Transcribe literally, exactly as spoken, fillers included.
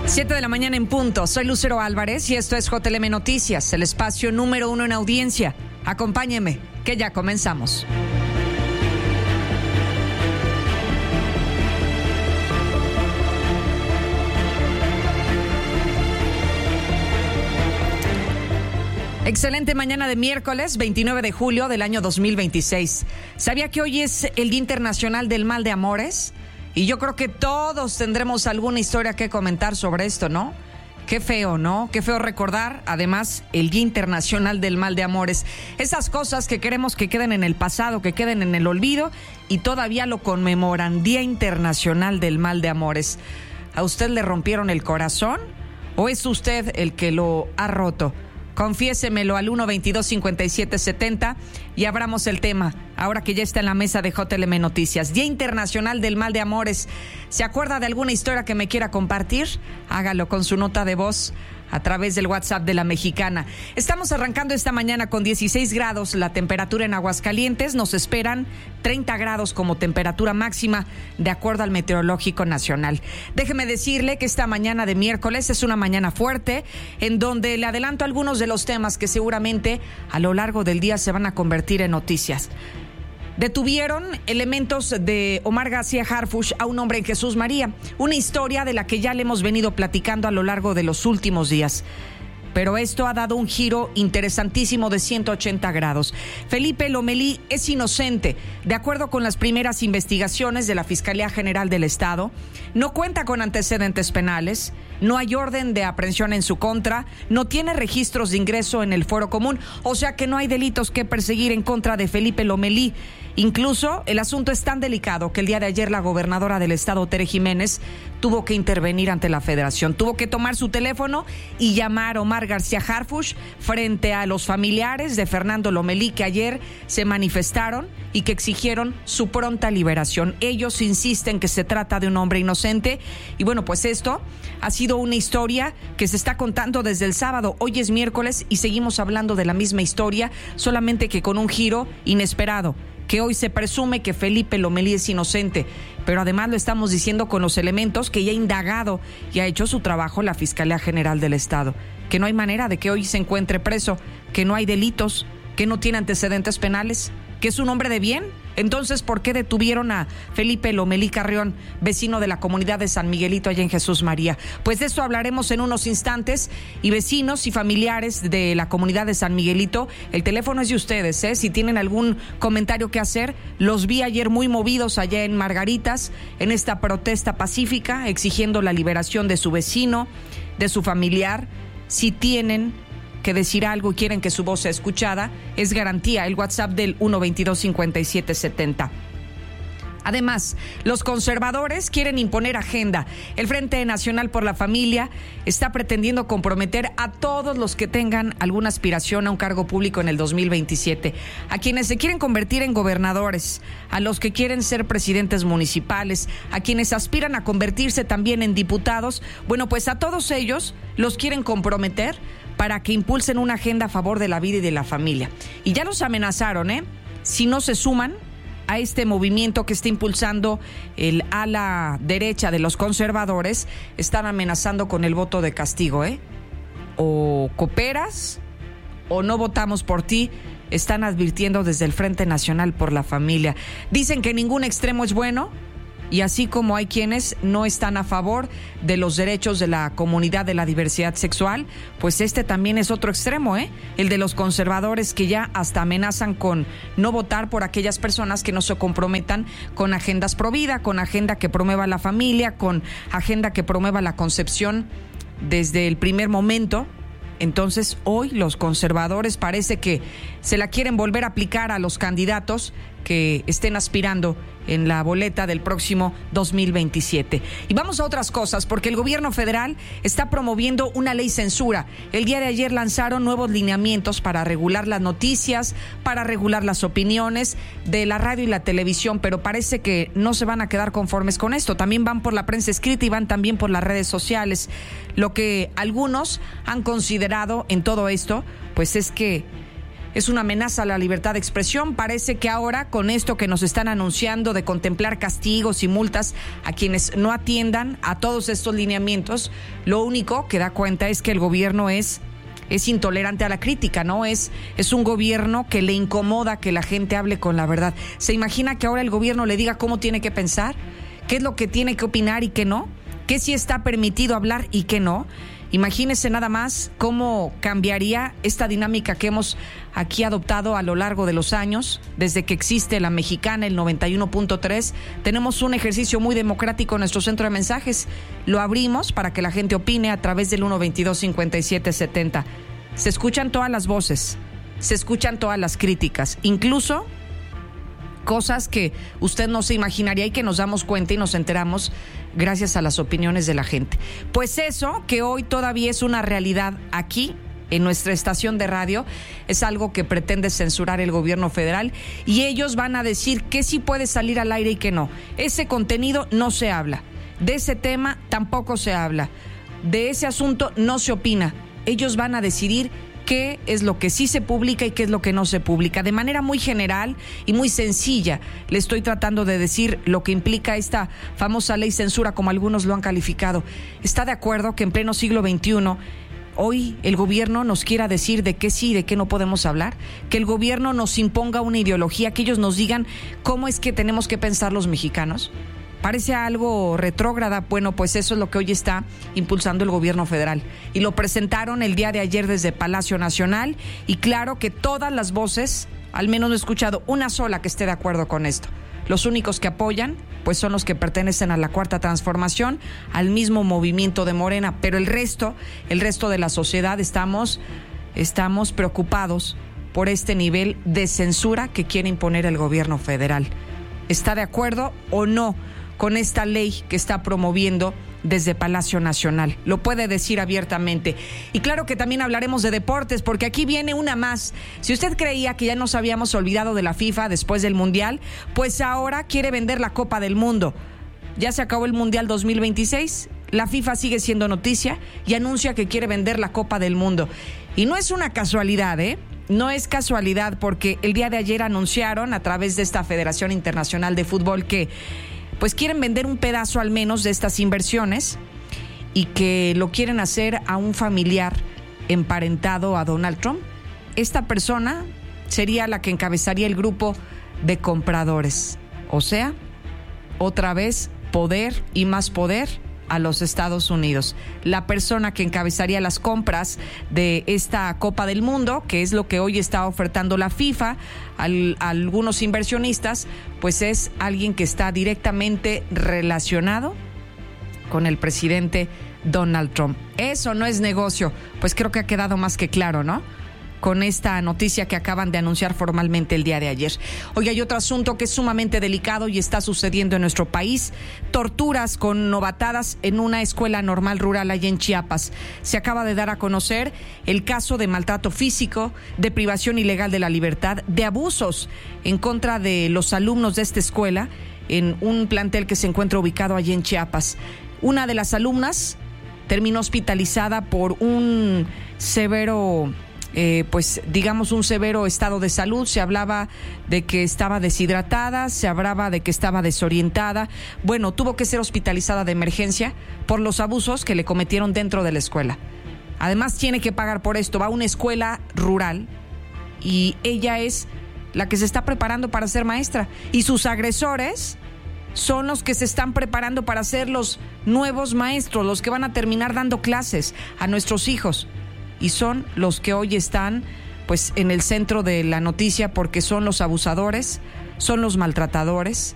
siete de la mañana en punto. Soy Lucero Álvarez y esto es J L M Noticias, el espacio número uno en audiencia. Acompáñeme, que ya comenzamos. Excelente mañana de miércoles veintinueve de julio del año dos mil veintiséis. ¿Sabía que hoy es el Día Internacional del Mal de Amores? Y yo creo que todos tendremos alguna historia que comentar sobre esto, ¿no? Qué feo, ¿no? Qué feo recordar, además, el Día Internacional del Mal de Amores. Esas cosas que queremos que queden en el pasado, que queden en el olvido, y todavía lo conmemoran, Día Internacional del Mal de Amores. ¿A usted le rompieron el corazón? ¿O es usted el que lo ha roto? Confiésemelo al uno veintidós cincuenta y siete setenta y abramos el tema, ahora que ya está en la mesa de J L M Noticias. Día Internacional del Mal de Amores. ¿Se acuerda de alguna historia que me quiera compartir? Hágalo con su nota de voz a través del WhatsApp de La Mexicana. Estamos arrancando esta mañana con dieciséis grados la temperatura en Aguascalientes. Nos esperan treinta grados como temperatura máxima, de acuerdo al Meteorológico Nacional. Déjeme decirle que esta mañana de miércoles es una mañana fuerte, en donde le adelanto algunos de los temas que seguramente a lo largo del día se van a convertir en noticias. Detuvieron elementos de Omar García Harfuch a un hombre en Jesús María, una historia de la que ya le hemos venido platicando a lo largo de los últimos días. Pero esto ha dado un giro interesantísimo de ciento ochenta grados. Felipe Lomelí es inocente, de acuerdo con las primeras investigaciones de la Fiscalía General del Estado. No cuenta con antecedentes penales, no hay orden de aprehensión en su contra, no tiene registros de ingreso en el fuero común, o sea que no hay delitos que perseguir en contra de Felipe Lomelí. Incluso el asunto es tan delicado que el día de ayer la gobernadora del estado, Tere Jiménez, tuvo que intervenir ante la federación. Tuvo que tomar su teléfono y llamar a Omar García Harfuch frente a los familiares de Fernando Lomelí, que ayer se manifestaron y que exigieron su pronta liberación. Ellos insisten que se trata de un hombre inocente y bueno, pues esto ha sido una historia que se está contando desde el sábado. Hoy es miércoles y seguimos hablando de la misma historia, solamente que con un giro inesperado, que hoy se presume que Felipe Lomelí es inocente, pero además lo estamos diciendo con los elementos que ya ha indagado y ha hecho su trabajo la Fiscalía General del Estado, que no hay manera de que hoy se encuentre preso, que no hay delitos, que no tiene antecedentes penales, que es un hombre de bien. Entonces, ¿por qué detuvieron a Felipe Lomelí Carrión, vecino de la comunidad de San Miguelito allá en Jesús María? Pues de eso hablaremos en unos instantes, y vecinos y familiares de la comunidad de San Miguelito, el teléfono es de ustedes, ¿eh? Si tienen algún comentario que hacer, los vi ayer muy movidos allá en Margaritas, en esta protesta pacífica, exigiendo la liberación de su vecino, de su familiar. Si tienen que decir algo y quieren que su voz sea escuchada, es garantía el WhatsApp del uno veintidós cincuenta y siete setenta. Además, los conservadores quieren imponer agenda. El Frente Nacional por la Familia está pretendiendo comprometer a todos los que tengan alguna aspiración a un cargo público en el dos mil veintisiete, a quienes se quieren convertir en gobernadores, a los que quieren ser presidentes municipales, a quienes aspiran a convertirse también en diputados. Bueno, pues a todos ellos los quieren comprometer para que impulsen una agenda a favor de la vida y de la familia. Y ya los amenazaron, ¿eh? Si no se suman a este movimiento que está impulsando el ala derecha de los conservadores, están amenazando con el voto de castigo, ¿eh? O cooperas o no votamos por ti, están advirtiendo desde el Frente Nacional por la Familia. Dicen que ningún extremo es bueno, y así como hay quienes no están a favor de los derechos de la comunidad de la diversidad sexual, pues este también es otro extremo, ¿eh? El de los conservadores, que ya hasta amenazan con no votar por aquellas personas que no se comprometan con agendas pro vida, con agenda que promueva la familia, con agenda que promueva la concepción desde el primer momento. Entonces, hoy los conservadores parece que se la quieren volver a aplicar a los candidatos que estén aspirando en la boleta del próximo dos mil veintisiete. Y vamos a otras cosas, porque el gobierno federal está promoviendo una ley censura. El día de ayer lanzaron nuevos lineamientos para regular las noticias, para regular las opiniones de la radio y la televisión, pero parece que no se van a quedar conformes con esto. También van por la prensa escrita y van también por las redes sociales. Lo que algunos han considerado en todo esto, pues es que es una amenaza a la libertad de expresión. Parece que ahora, con esto que nos están anunciando de contemplar castigos y multas a quienes no atiendan a todos estos lineamientos, lo único que da cuenta es que el gobierno es, es intolerante a la crítica, ¿no? Es, es un gobierno que le incomoda que la gente hable con la verdad. ¿Se imagina que ahora el gobierno le diga cómo tiene que pensar? ¿Qué es lo que tiene que opinar y qué no? ¿Qué sí está permitido hablar y qué no? Imagínese nada más cómo cambiaría esta dinámica que hemos aquí adoptado a lo largo de los años, desde que existe la Mexicana, el noventa y uno punto tres. Tenemos un ejercicio muy democrático en nuestro centro de mensajes. Lo abrimos para que la gente opine a través del uno veintidós cincuenta y siete setenta. Se escuchan todas las voces, se escuchan todas las críticas, incluso cosas que usted no se imaginaría y que nos damos cuenta y nos enteramos gracias a las opiniones de la gente. Pues eso, que hoy todavía es una realidad aquí en nuestra estación de radio, es algo que pretende censurar el gobierno federal, y ellos van a decir que sí puede salir al aire y que no. Ese contenido no se habla, de ese tema tampoco se habla, de ese asunto no se opina. Ellos van a decidir qué es lo que sí se publica y qué es lo que no se publica. De manera muy general y muy sencilla, le estoy tratando de decir lo que implica esta famosa ley censura, como algunos lo han calificado. ¿Está de acuerdo que en pleno siglo veintiuno hoy el gobierno nos quiera decir de qué sí y de qué no podemos hablar? Que el gobierno nos imponga una ideología, que ellos nos digan cómo es que tenemos que pensar los mexicanos. Parece algo retrógrada. Bueno, pues eso es lo que hoy está impulsando el gobierno federal. Y lo presentaron el día de ayer desde Palacio Nacional. Y claro que todas las voces, al menos no he escuchado una sola que esté de acuerdo con esto. Los únicos que apoyan, pues son los que pertenecen a la Cuarta Transformación, al mismo movimiento de Morena. Pero el resto, el resto de la sociedad estamos, estamos preocupados por este nivel de censura que quiere imponer el gobierno federal. ¿Está de acuerdo o no con esta ley que está promoviendo desde Palacio Nacional? Lo puede decir abiertamente. Y claro que también hablaremos de deportes, porque aquí viene una más. Si usted creía que ya nos habíamos olvidado de la FIFA después del Mundial, pues ahora quiere vender la Copa del Mundo. Ya se acabó el Mundial dos mil veintiséis, la FIFA sigue siendo noticia y anuncia que quiere vender la Copa del Mundo. Y no es una casualidad, ¿eh? No es casualidad, porque el día de ayer anunciaron a través de esta Federación Internacional de Fútbol que pues quieren vender un pedazo al menos de estas inversiones, y que lo quieren hacer a un familiar emparentado a Donald Trump. Esta persona sería la que encabezaría el grupo de compradores. O sea, otra vez poder y más poder a los Estados Unidos. La persona que encabezaría las compras de esta Copa del Mundo, que es lo que hoy está ofertando la FIFA al, a algunos inversionistas, pues es alguien que está directamente relacionado con el presidente Donald Trump. Eso no es negocio, pues creo que ha quedado más que claro, ¿no? Con esta noticia que acaban de anunciar formalmente el día de ayer. Hoy hay otro asunto que es sumamente delicado y está sucediendo en nuestro país. Torturas con novatadas en una escuela normal rural allá en Chiapas. Se acaba de dar a conocer el caso de maltrato físico, de privación ilegal de la libertad, de abusos en contra de los alumnos de esta escuela en un plantel que se encuentra ubicado allá en Chiapas. Una de las alumnas terminó hospitalizada por un severo... Eh, pues digamos un severo estado de salud. Se hablaba de que estaba deshidratada, se hablaba de que estaba desorientada. Bueno, tuvo que ser hospitalizada de emergencia por los abusos que le cometieron dentro de la escuela. Además tiene que pagar por esto. Va a una escuela rural y ella es la que se está preparando para ser maestra, y sus agresores son los que se están preparando para ser los nuevos maestros, los que van a terminar dando clases a nuestros hijos. Y son los que hoy están pues en el centro de la noticia, porque son los abusadores, son los maltratadores,